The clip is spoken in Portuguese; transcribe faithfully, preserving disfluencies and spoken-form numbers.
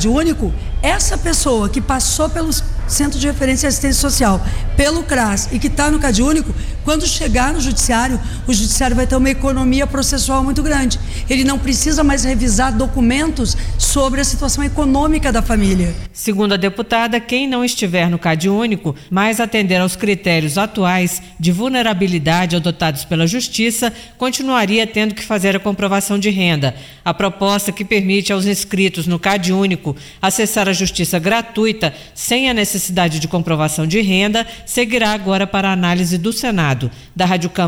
Cade Único, essa pessoa que passou pelo Centro de Referência e Assistência Social, pelo CRAS e que está no Cade Único, quando chegar no judiciário, o judiciário vai ter uma economia processual muito grande. Ele não precisa mais revisar documentos sobre a situação econômica da família. Segundo a deputada, quem não estiver no Cade Único, mas atender aos critérios atuais de vulnerabilidade adotados pela Justiça, continuaria tendo que fazer a comprovação de renda. A proposta que permite aos inscritos no Cade Único acessar a Justiça gratuita, sem a necessidade de comprovação de renda, seguirá agora para a análise do Senado. Da Rádio Câmara